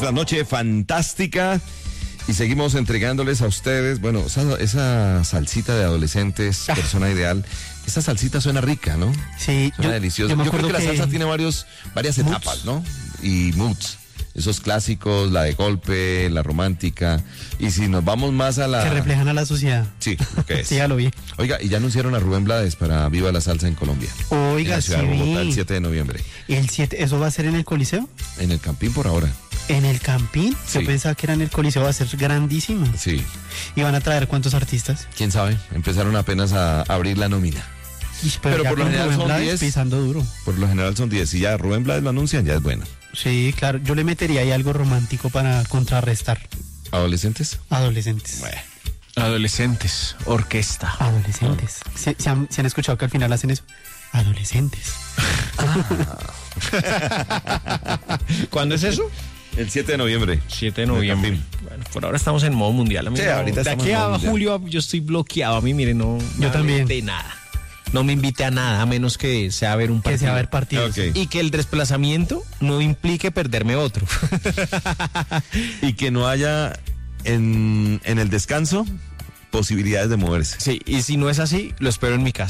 La noche fantástica y seguimos entregándoles a ustedes, bueno, esa salsita de adolescentes, persona ideal, esa salsita suena rica, ¿no? Sí, suena deliciosa. Yo creo que la salsa tiene varias etapas, ¿no? Y moods. Esos clásicos, la de golpe, la romántica. Y si nos vamos más a la... Que reflejan a la sociedad. Sí, lo que es. Sí, ya lo vi. Oiga, y ya anunciaron a Rubén Blades para Viva la Salsa en Colombia. Oiga, en la ciudad sí. de Bogotá, el 7 de noviembre. ¿El 7, eso va a ser en el Coliseo? En el Campín por ahora. ¿En el Campín? Sí. Yo pensaba que era en el Coliseo, va a ser grandísimo. Sí. ¿Y van a traer cuántos artistas? ¿Quién sabe? Empezaron apenas a abrir la nómina. Pero ya por lo con general Rubén son Blades 10. pisando duro. Por lo general son 10. Si ya Rubén Blades lo anuncian, ya es bueno. Sí, claro. Yo le metería ahí algo romántico para contrarrestar. ¿Adolescentes? Adolescentes. Bueno. Adolescentes, orquesta. Adolescentes. ¿Se han escuchado que al final hacen eso? Adolescentes. ¿Cuándo es eso? El 7 de noviembre. 7 de noviembre. Bueno, por ahora estamos en modo mundial. A mí Sí, no, ahorita de estamos aquí en a modo mundial. julio yo estoy bloqueado. A mí, mire, no Yo también. de nada. No me invite a nada, a menos que sea a ver un Que partido. sea a ver partidos. Ok. Y que el desplazamiento no implique perderme otro. Y que no haya en el descanso posibilidades de moverse. Sí, y si no es así, lo espero en mi casa.